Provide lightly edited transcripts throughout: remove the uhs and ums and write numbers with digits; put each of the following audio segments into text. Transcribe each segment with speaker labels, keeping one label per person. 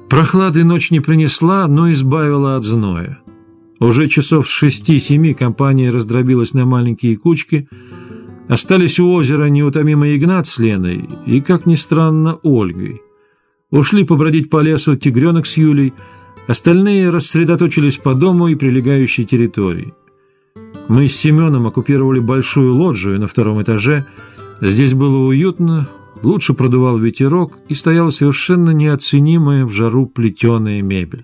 Speaker 1: Прохлады ночь не принесла, но избавила от зноя. Уже часов с 6-7 компания раздробилась на маленькие кучки. Остались у озера неутомимый Игнат с Леной и, как ни странно, Ольгой. Ушли побродить по лесу Тигренок с Юлей, остальные рассредоточились по дому и прилегающей территории. Мы с Семеном оккупировали большую лоджию на 2-м этаже. Здесь было уютно, лучше продувал ветерок и стояла совершенно неоценимая в жару плетеная мебель.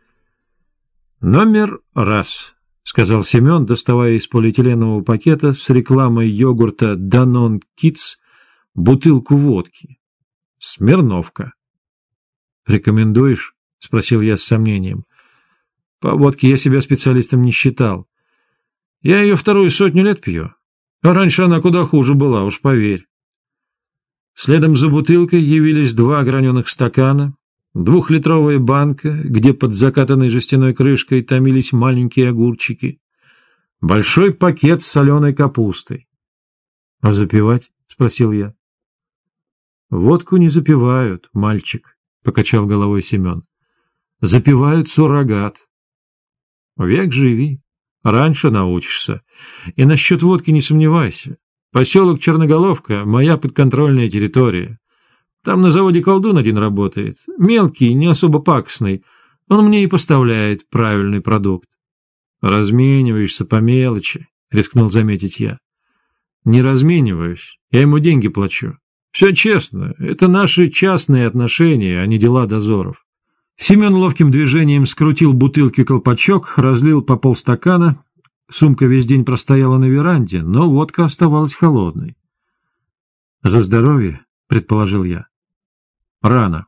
Speaker 1: «Номер раз», — сказал Семен, доставая из полиэтиленового пакета с рекламой йогурта «Данон Кидс» бутылку водки. «Смирновка». «Рекомендуешь?» — спросил я с сомнением. «По водке я себя специалистом не считал. Я ее 2-ю сотню лет пью, а раньше она куда хуже была, уж поверь». Следом за бутылкой явились 2 граненых стакана, 2-литровая банка, где под закатанной жестяной крышкой томились маленькие огурчики, большой пакет с соленой капустой. — А запивать? — спросил я. — Водку не запивают, мальчик, — покачал головой Семен. — Запивают суррогат. — Век живи, раньше научишься. И насчет водки не сомневайся. Поселок Черноголовка — моя подконтрольная территория. Там на заводе колдун один работает, мелкий, не особо пакостный. Он мне и поставляет правильный продукт. Размениваешься по мелочи, рискнул заметить я. Не размениваюсь, я ему деньги плачу. Все честно, это наши частные отношения, а не дела дозоров. Семен ловким движением скрутил бутылки колпачок, разлил по полстакана. Сумка весь день простояла на веранде, но водка оставалась холодной. «За здоровье», — предположил я. «Рано.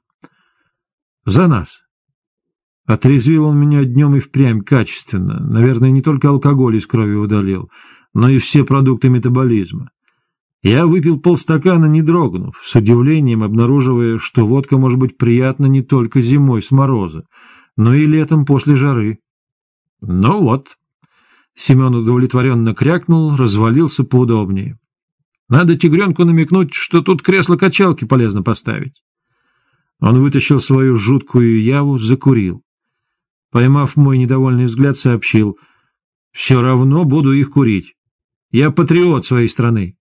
Speaker 1: За нас». Отрезвил он меня днем и впрямь качественно. Наверное, не только алкоголь из крови удалил, но и все продукты метаболизма. Я выпил полстакана, не дрогнув, с удивлением обнаруживая, что водка может быть приятна не только зимой с мороза, но и летом после жары. «Ну вот». Семен удовлетворенно крякнул, развалился поудобнее. «Надо тигренку намекнуть, что тут кресло-качалки полезно поставить». Он вытащил свою жуткую яву, закурил. Поймав мой недовольный взгляд, сообщил: «Все равно буду их курить. Я патриот своей страны».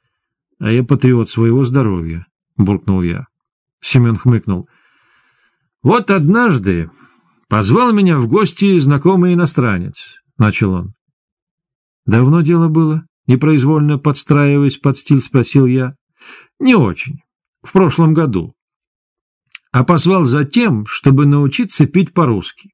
Speaker 1: «А я патриот своего здоровья», — буркнул я. Семен хмыкнул. «Вот однажды позвал меня в гости знакомый иностранец», — начал он. «Давно дело было?» — непроизвольно подстраиваясь под стиль, спросил я. «Не очень. В прошлом году. А позвал за тем, чтобы научиться пить по-русски.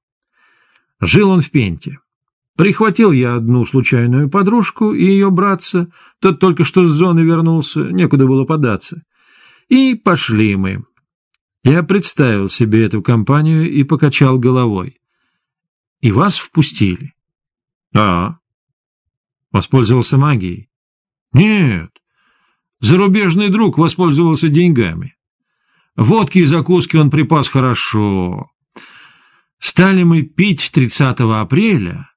Speaker 1: Жил он в Пенте. Прихватил я одну случайную подружку и ее братца, тот только что с зоны вернулся, некуда было податься. И пошли мы. Я представил себе эту компанию и покачал головой. И вас впустили». «А?» «Воспользовался магией?» «Нет. Зарубежный друг воспользовался деньгами. Водки и закуски он припас хорошо. Стали мы пить 30 апреля,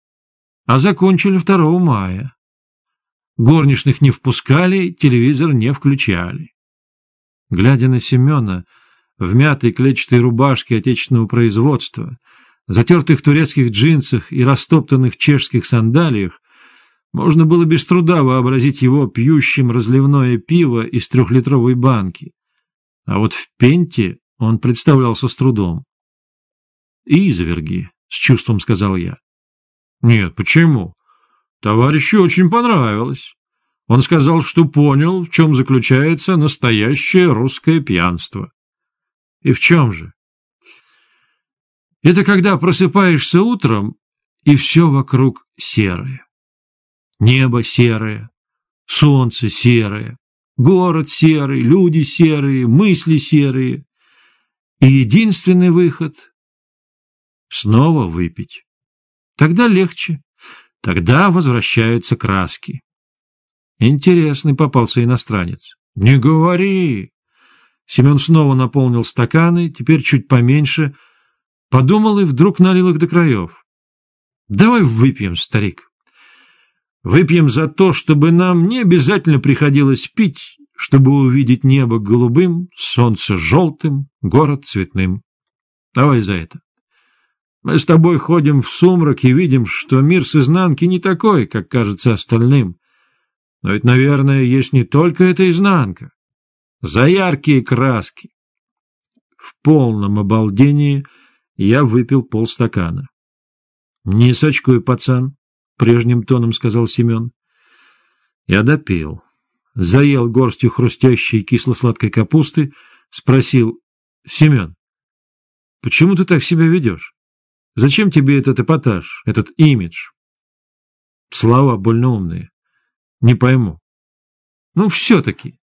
Speaker 1: а закончили 2 мая. Горничных не впускали, телевизор не включали». Глядя на Семена в мятой клетчатой рубашке отечественного производства, затертых турецких джинсах и растоптанных чешских сандалиях, можно было без труда вообразить его пьющим разливное пиво из 3-литровой банки. А вот в Пенте он представлялся с трудом. «Изверги», — с чувством сказал я. «Нет, почему? Товарищу очень понравилось. Он сказал, что понял, в чем заключается настоящее русское пьянство». «И в чем же?» «Это когда просыпаешься утром, и все вокруг серое. Небо серое, солнце серое, город серый, люди серые, мысли серые. И единственный выход — снова выпить. Тогда легче, тогда возвращаются краски». Интересный попался иностранец. «Не говори!» Семен снова наполнил стаканы, теперь чуть поменьше, подумал и вдруг налил их до краев. «Давай выпьем, старик. Выпьем за то, чтобы нам не обязательно приходилось пить, чтобы увидеть небо голубым, солнце желтым, город цветным». Давай за это. Мы с тобой ходим в сумрак и видим, что мир с изнанки не такой, как кажется остальным. Но ведь, наверное, есть не только эта изнанка. За яркие краски. В полном обалдении я выпил полстакана. — Не сочкуй, пацан, — прежним тоном сказал Семен. Я допил, заел горстью хрустящей кисло-сладкой капусты, спросил: — Семен, почему ты так себя ведешь? Зачем тебе этот эпатаж, этот имидж? Слова больно умные. Не пойму. Ну, все-таки.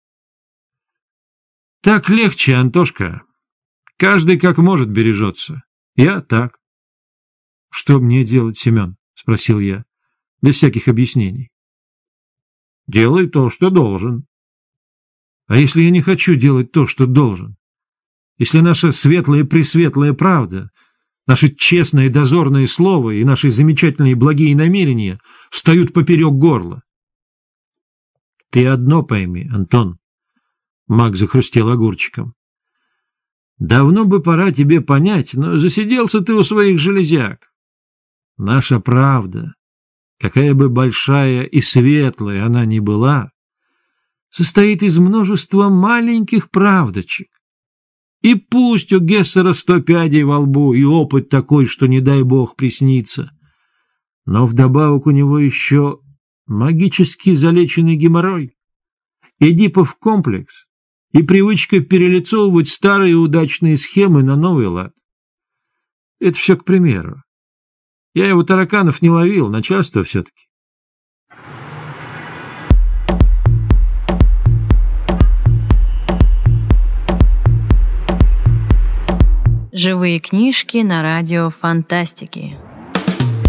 Speaker 1: Так легче, Антошка. Каждый как может бережется. Я так. — Что мне делать, Семен? — спросил я, без всяких объяснений. — Делай то, что должен. — А если я не хочу делать то, что должен? Если наша светлая-пресветлая правда, наши честные дозорные слова и наши замечательные благие намерения встают поперек горла? — Ты одно пойми, Антон, — Мак захрустел огурчиком. — Давно бы пора тебе понять, но засиделся ты у своих железяк. Наша правда, какая бы большая и светлая она ни была, состоит из множества маленьких правдочек. И пусть у Гессера 100 пядей во лбу и опыт такой, что не дай бог приснится, но вдобавок у него еще магически залеченный геморрой, Эдипов комплекс и привычка перелицовывать старые удачные схемы на новый лад. Это все к примеру. Я его тараканов не ловил, начальство все-таки.
Speaker 2: Живые книжки на радио Фантастики.